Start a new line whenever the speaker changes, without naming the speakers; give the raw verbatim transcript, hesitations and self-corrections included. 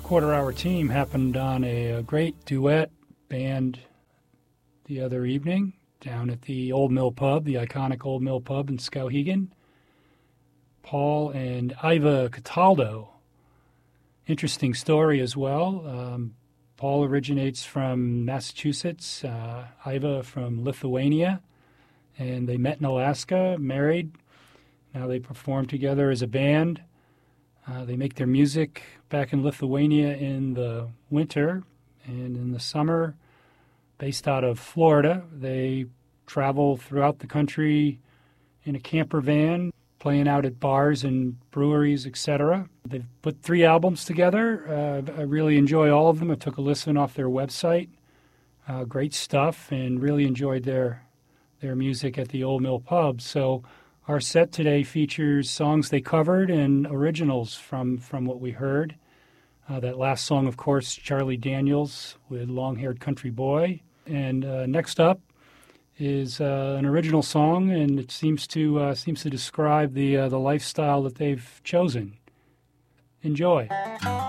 Quarter Hour team happened on a, a great duet band the other evening down at the Old Mill Pub, the iconic Old Mill Pub in Skowhegan. Paul and Iva Cataldo. Interesting story as well. Um, Paul originates from Massachusetts, uh, Iva from Lithuania, and they met in Alaska, married. Now they perform together as a band. Uh, they make their music back in Lithuania in the winter, and in the summer, based out of Florida, they travel throughout the country in a camper van, playing out at bars and breweries, et cetera. They've put three albums together. Uh, I really enjoy all of them. I took a listen off their website. Uh, great stuff, and really enjoyed their their music at the Old Mill Pub. So our set today features songs they covered and originals from, from what we heard. Uh, that last song, of course, Charlie Daniels with Long-Haired Country Boy. And uh, next up is uh, an original song, and it seems to uh, seems to describe the uh, the lifestyle that they've chosen. Enjoy.